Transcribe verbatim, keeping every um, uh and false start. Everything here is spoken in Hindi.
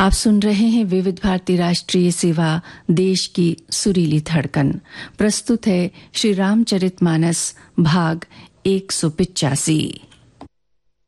आप सुन रहे हैं विविध भारती राष्ट्रीय सेवा, देश की सुरीली धड़कन। प्रस्तुत है श्री रामचरितमानस भाग एक सौ पिचासी।